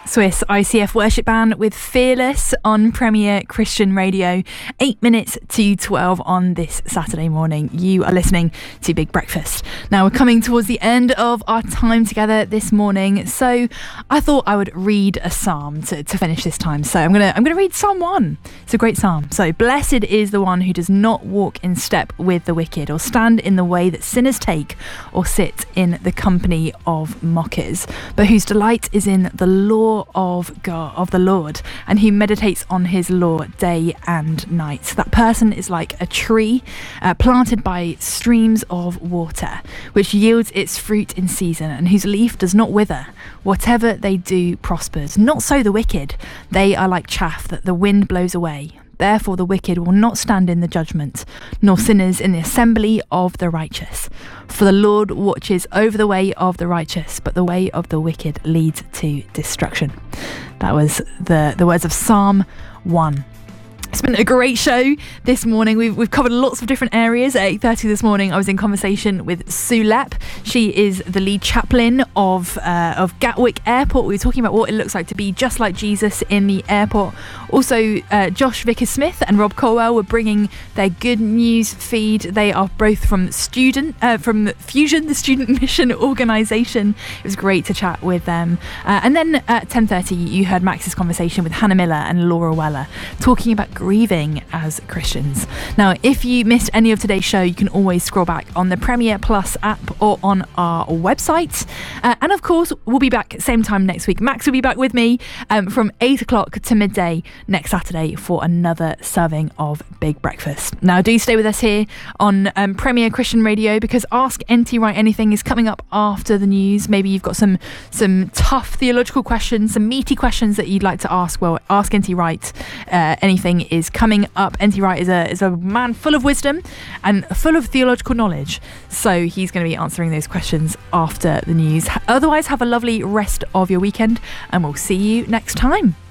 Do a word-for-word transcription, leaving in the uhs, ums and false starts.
Swiss I C F worship band with Fearless on Premier Christian Radio. Eight minutes to twelve on this Saturday morning. You are listening to Big Breakfast. Now we're coming towards the end of our time together this morning, so I thought I would read a psalm to, to finish this time. So I'm gonna I'm gonna read Psalm one. It's a great psalm. So, blessed is the one who does not walk in step with the wicked, or stand in the way that sinners take, or sit in the company of mockers, but whose delight is in the law of God, of the Lord, and who meditates on his law day and night. That person is like a tree uh, planted by streams of water, which yields its fruit in season, and whose leaf does not wither. Whatever they do prospers. Not so the wicked. They are like chaff that the wind blows away. Therefore the wicked will not stand in the judgment, nor sinners in the assembly of the righteous. For the Lord watches over the way of the righteous, but the way of the wicked leads to destruction. That was the, the words of Psalm one. It's been a great show this morning. We've, we've covered lots of different areas. At eight thirty this morning, I was in conversation with Sue Lepp. She is the lead chaplain of uh, of Gatwick Airport. We were talking about what it looks like to be just like Jesus in the airport. Also, uh, Josh Vickers-Smith and Rob Colwell were bringing their good news feed. They are both from student uh, from Fusion, the student mission organisation. It was great to chat with them. Uh, and then at ten thirty, you heard Max's conversation with Hannah Miller and Laura Weller, talking about grieving as Christians. Now, if you missed any of today's show, you can always scroll back on the Premier Plus app or on our website. Uh, and of course, we'll be back same time next week. Max will be back with me um, from eight o'clock to midday next Saturday for another serving of Big Breakfast. Now, do stay with us here on um, Premier Christian Radio, because Ask N T Wright Anything is coming up after the news. Maybe you've got some some tough theological questions, some meaty questions that you'd like to ask. Well, Ask N T Wright uh, Anything is coming up. N T Wright is a is a man full of wisdom and full of theological knowledge, so he's going to be answering those questions after the news. Otherwise, have a lovely rest of your weekend, and we'll see you next time.